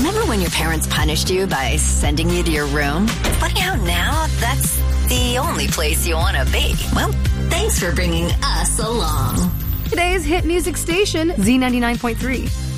Remember when your parents punished you by sending you to your room? Funny how now that's the only place you want to be. Well, thanks for bringing us along. Today's hit music station, Z99.3.